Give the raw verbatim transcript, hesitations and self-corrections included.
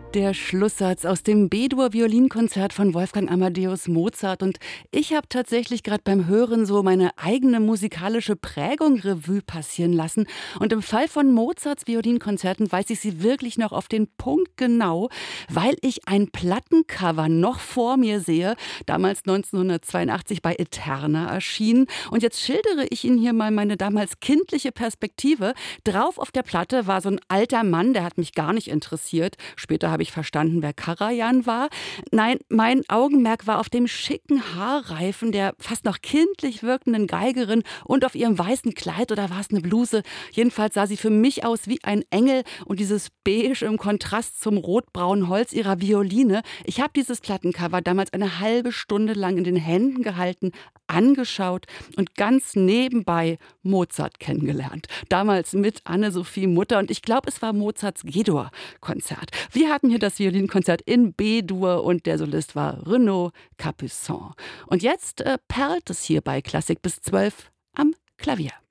Der Schlusssatz aus dem B-Dur-Violinkonzert von Wolfgang Amadeus Mozart. Und ich habe tatsächlich gerade beim Hören so meine eigene musikalische Prägung Revue passieren lassen. Und im Fall von Mozarts Violinkonzerten weiß ich sie wirklich noch auf den Punkt genau, weil ich ein Plattencover noch vor mir sehe, damals neunzehnhundertzweiundachtzig bei Eterna erschienen. Und jetzt schildere ich Ihnen hier mal meine damals kindliche Perspektive. Drauf auf der Platte war so ein alter Mann, der hat mich gar nicht interessiert. Später habe ich verstanden, wer Karajan war. Nein, mein Augenmerk war auf dem schicken Haarreifen der fast noch kindlich wirkenden Geigerin und auf ihrem weißen Kleid, oder war es eine Bluse? Jedenfalls sah sie für mich aus wie ein Engel, und dieses Beige im Kontrast zum rotbraunen Holz ihrer Violine. Ich habe dieses Plattencover damals eine halbe Stunde lang in den Händen gehalten, angeschaut und ganz nebenbei Mozart kennengelernt. Damals mit Anne-Sophie Mutter, und ich glaube, es war Mozarts G-Dur-Konzert. Wir hatten hier das Violinkonzert in B-Dur und der Solist war Renaud Capuçon. Und jetzt äh, perlt es hier bei Klassik bis zwölf am Klavier.